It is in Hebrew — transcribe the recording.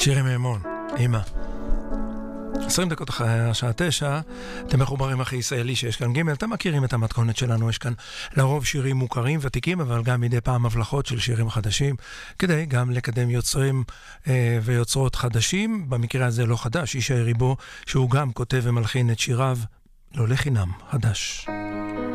שירי מימון, אמא. 20 דקות אחרי השעה 9, אתם מחוברים הכי ישראלי שיש כאן ג'. אתם מכירים את המתכונת שלנו, יש כאן לרוב שירים מוכרים, ותיקים, אבל גם מדי פעם הבלחות של שירים חדשים, כדי גם לקדם יוצרים ויוצרות חדשים. במקרה הזה לא חדש, ישי ריבו, שהוא גם כותב ומלחין את שיריו, לא לחינם, חדש.